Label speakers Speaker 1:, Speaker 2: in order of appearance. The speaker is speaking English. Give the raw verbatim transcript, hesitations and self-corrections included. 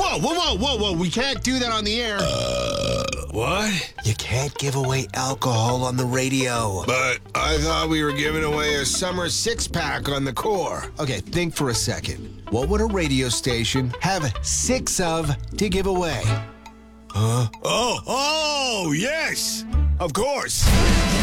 Speaker 1: whoa, whoa, whoa, whoa, whoa. We can't do that on the air.
Speaker 2: Uh, what?
Speaker 3: You can't give away alcohol on the radio.
Speaker 2: But I thought we were giving away a summer six-pack on the core.
Speaker 3: Okay, think for a second. What would a radio station have six of to give away?
Speaker 2: Huh? Oh, oh, yes, of course.